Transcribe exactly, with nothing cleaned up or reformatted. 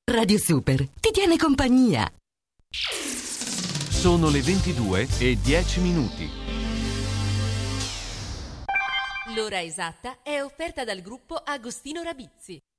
Radio Super ti tiene compagnia. Sono le ventidue e dieci minuti. L'ora esatta è offerta dal gruppo Agostino Rabizzi.